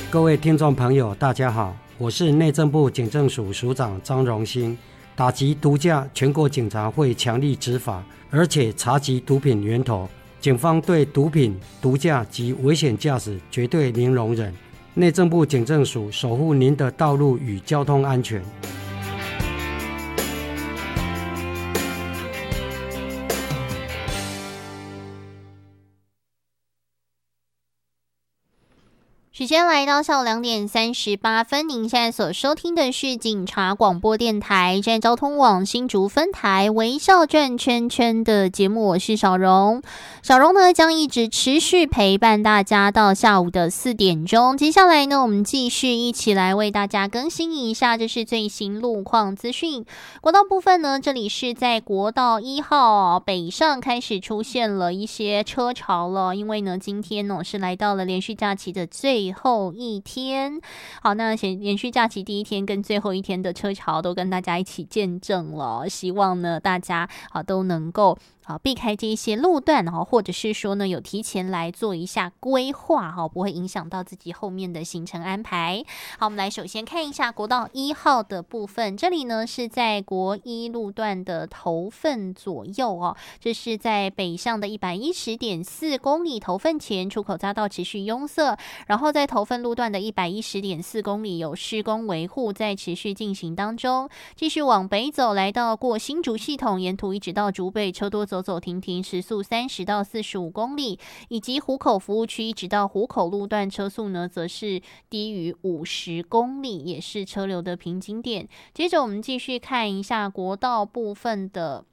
各位听众朋友大家好，我是内政部警政署署长张荣兴。打击毒驾，全国警察会强力执法，而且查缉毒品源头。警方对毒品、毒驾及危险驾驶绝对零容忍。内政部警政署守护您的道路与交通安全。 时间来到下午2:38，您现在所收听的是警察广播电台站交通网新竹分台微笑转圈圈的节目，我是小荣。小荣呢将一直持续陪伴大家到下午的4点钟。接下来呢，我们继续一起来为大家更新一下，这是最新路况资讯。国道部分呢，这里是在国道1号北上开始出现了一些车潮了，因为呢今天呢是来到了连续假期的最后一天。好，那连续假期第一天跟最后一天的车潮都跟大家一起见证了，希望呢大家都能够避开这一些路段，或者是说呢有提前来做一下规划，不会影响到自己后面的行程安排。好，我们来首先看一下国道1号的部分，这里呢是在国一路段的头份左右这是在北向的110.4公里头份前出口匝道持续拥塞，然后在头份路段的110.4公里有施工维护在持续进行当中。继续往北走，来到过新竹系统，沿途一直到竹北，车多走走停停，时速30到45公里，以及湖口服务区一直到湖口路段，车速呢则是低于50公里，也是车流的瓶颈点。接着我们继续看一下国道部分的